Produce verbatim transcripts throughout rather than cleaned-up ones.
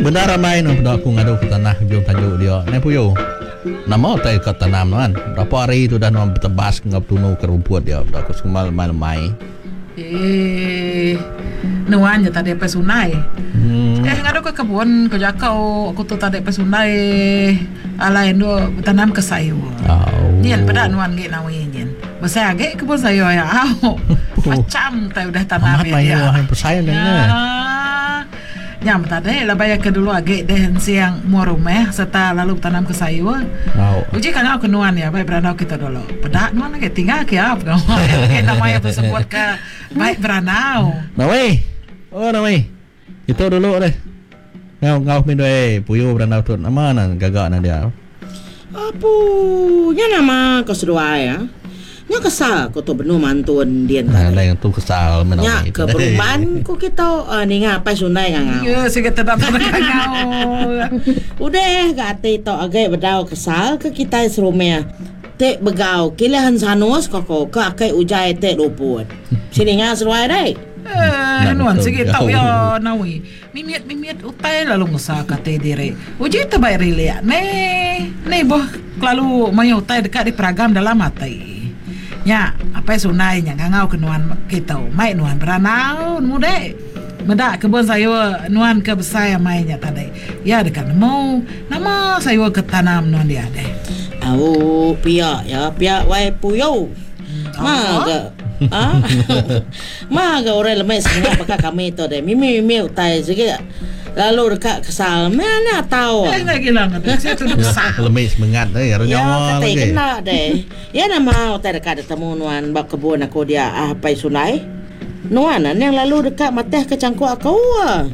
benar ramai no dak aku ngadu ke tanah hujung tajuk dia. Nai puyo. Nama tai kat tanam kan. Berapa hari tu dah no bertebas ngap tunu ke rumput dia. Dak aku semal mai. Eh, nuan je tadi pesunai. Hmm. Eh ngadu ke kebun ke jakau aku tu tadi pesunai alai ndo tanam ke sayur. Oh. Nyen pada nuan ge nawi nyen. Besar ge kebun sayur ya. Au. Macam tai udah tanam ya. Amat mai persayan dengar. Nyam tadi lah bayar ke dulu agak deh siang mua rumah serta lalu tanam ke sayur. Oh. Uji kan aku nuan ya, baik beranau kita dulu. Pedak nuan lagi tinggal ke apa? Kita namanya tersebut ke baik beranau. Nawi, oh Nawi, itu dulu deh. Ngau ngau mindoi puyu beranau tu nama nan gagak nan dia. Apa? Nya nama kau sedua ya. Nya kesal ko to benu mantun dian tadi. Nah, yang tu kesal menang. Nya ke perumahan ko kita uh, ni ngapai sunai ngau. Ya, sige tetap ngau. Udah gate to agak bedau kesal ke kita serumeh. Te begau kilahan sanus ko ko ka kai ujai te luput. Sini ngau seruai dai. Eh, nuan sige tau ya nawi. Mimiet mimiet utai lalu ngesa kate dire. Uji terbaik rile. Ne, ne boh lalu mayu utai dekat di peragam dalam matai. Ya, apa sunai nya ngau ke nuan kita. Mai nuan beranau muda. Medak kebun sayur nuan ke besar mainnya tadi. Ya dekat mau nama sayur ke tanam nuan dia deh. Au pia ya pia wai puyo. Ma ga ah. Ma ga orang lemai senang pakai kami tu deh. Mimi mimi utai sige. Lalu dekat kesal mana tahu. Eh lagi lah saya tu kesal. Lemai semangat deh harus nyawa lagi. Ya kena deh. Ya nama utai dekat temu nuan bak kebun aku dia ah pai sunai. Nuan yang lalu dekat mateh ke cangkuk aku ah.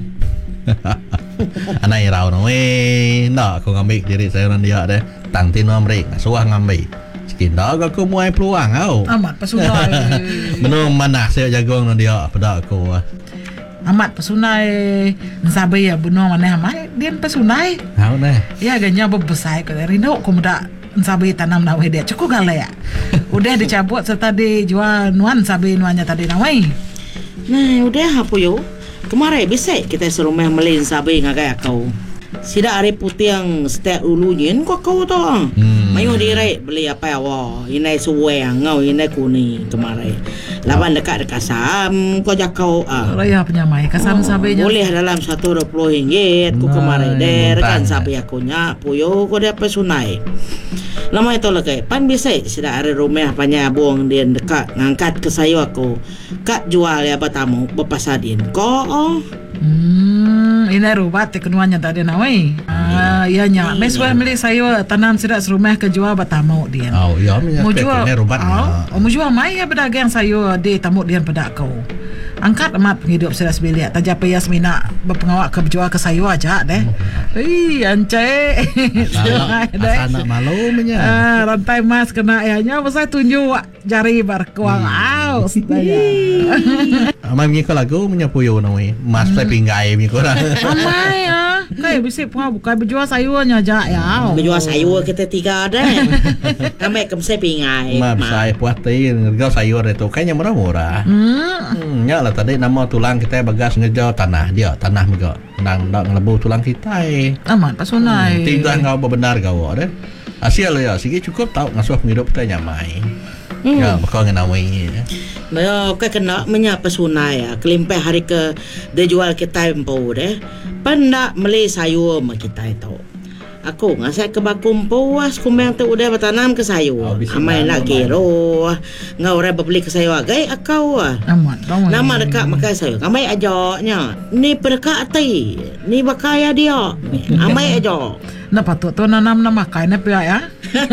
Anak irau no eh nak aku ngambil diri saya orang dia deh. Tang tin amrik suah ngambil. Sekindah aku muai peluang kau. Amat pesunai. Menung mana saya jagong no dia pada aku. Amat pesunai sabai ya buno mana mai dia pesunai. Hau nah. Ya ganya besar ke rino ko muda sabai tanam nawe dia cukup gale ya. Udah dicabut serta dijual nuan sabai nuannya tadi nawai. Nah, udah apa yo? Kemarin bisa kita serumah melin sabai ngagai kau. Sida are putih yang setiap ulunya kok kau tu. Hmm. Mayu dire beli apa ya wah. Ini suwe ngau ini kuning kemarin. Lawan dekat-dekat sam kau jakau ah. Raya penyamai kasam oh, sabainya. Boleh dalam satu dua puluh ringgit ku kemarin der kan sabai aku nya puyo ko dia pesunai. Lama itu lagi pan bisa sida are rumah panya buang dia dekat ngangkat ke sayur aku. Kak jual ya batamu bepasadin. Ko oh. Hmm, ini rubat kenuannya tadi nawai. Ah, ya nya. Meswa beli sayur tanam sidak serumah ke jual batamu dia. Oh, ya mau jual. Rubat. Oh, mau jual mai ya pedagang sayur di tamu dia pedak kau. Angkat amat penghidup sidak sebelia. Tajap Yasmina berpengawak ke jual ke sayur aja deh. Ih, ance. Asal nak malu punya. Ah, rantai mas kena ayahnya pasal tunjuk jari berkuang. Aus. Amai punya lagu punya puyo nawai. Mas saya pinggai punya korang. Amai ah. Kai bisip pun bukan berjual sayurnya aja ya. Berjual sayur kita tiga deh. Kami kemsai pingai. Ma saya puas tadi ngerjau sayur itu kayaknya murah-murah. Hmm. Ya lah tadi nama tulang kita bagas ngerjau tanah dia, tanah juga. Nang nak ngelebu tulang kita. Aman pasunai. Tiga ngau benar kau deh. Asyik ya, sikit cukup tahu ngasuh hidup kita nyamai. Hmm. Ya, bakal ngenawi. Bayo ke kena menyapa sunai ya. Kelimpai hari ke dia jual kita empu deh. Pendak beli sayur mak kita itu. Aku ngasih ke bakum puas kumbang tu udah bertanam ke sayur. Oh, amai nak kiro. Ngau orang beli ke sayur agai akau ah. Amat, nama dekat makai sayur. Amai ajaknya. Ni perdekat ti. Ni bakaya dia. Amai ajak. Nak patut tu nanam nama kai na pia ya.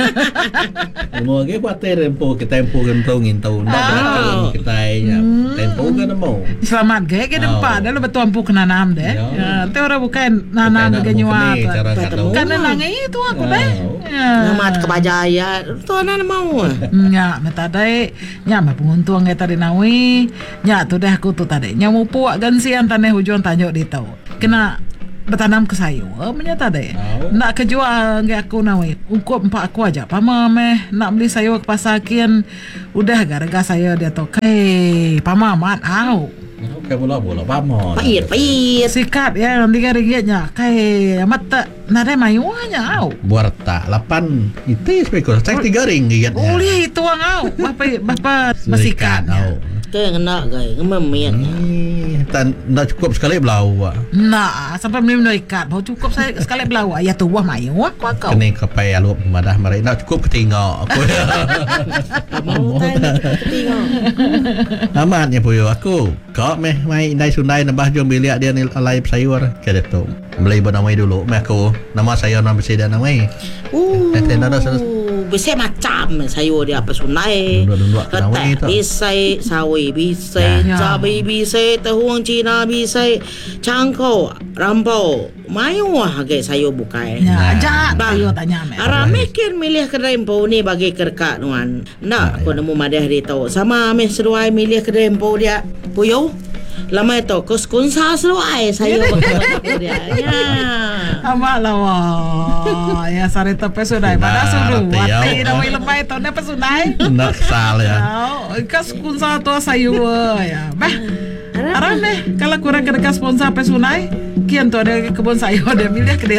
Mau ke buat tempo kita tempo gentong intau. Nak kita ya. Tempo kan mau. Selamat ge ke dempa dah lu betul ampu kena nanam deh. Ya, tu orang bukan nanam ke nyuat. Bukan nang itu aku deh. Nama kebajaya. Tu anak mau. Nya meta dai. Nya mah penguntung ge tadi nawi. Nya tu dah aku tu tadi. Nya mau puak gansian tanah hujan tanjuk di tau. Kena bertanam ke sayur menyata deh. Oh. Nak kejual nggak aku nawi. Ukup empat aku aja. Pama meh nak beli sayur ke pasar kian. Udah gara-gara saya dia tu. Hei, pama mat au. Kayak bola-bola pamon. Pahit, pahit. Sikat ya tiga ringgitnya. Kayak mata nare mayuanya au. Buarta lapan itu spekul. Saya tiga ringgit. Uli itu ang au. Bapa bapa basikat. Kayak kena gay, ngememian. Ih, tan ndak cukup sekali belau. Nah, sampai minum ikat. Mau cukup saya sekali belau. Ya tu wah mayu wah kau kau. Kene kapai alup madah mari ndak cukup ketinggal aku. Mau tanya ketinggal. Amatnya puyo aku. Kau meh mai indai sundai nambah jom biliak dia ni alai sayur. Kada tu. Beli benamai dulu meh aku. Nama sayur nama besi dan namai. Uh, Eh, tenda dah selesai. bisa macam sayur dia apa sunai. Dua-dua kenawai Ketek tu. bisa, sawi bisa, Ya. cabai bisa, tahuang Cina bisa, cangkau, rampau. Mayu ah ke sayur bukai. Ya, Nah. ajak Bah. tayo tanya me. Ara mikir milih kedai empau ni bagi kerkat nuan. Nak aku nemu madah dia tahu. Sama ameh seruai milih kedai empau dia. Puyo. Lama itu kus kunsa seruai sayur betul dia. Ya. Ama lawa. Ya sare tepe sudai. Pada suruh. Wati na may lemay to na pasunay. Ndak sal ya. Kas kunsa to sayur ya. Bah. Aram deh, kalau kurang kena sponsor pesunai, kian tu ada kebun sayur dia milih ke dia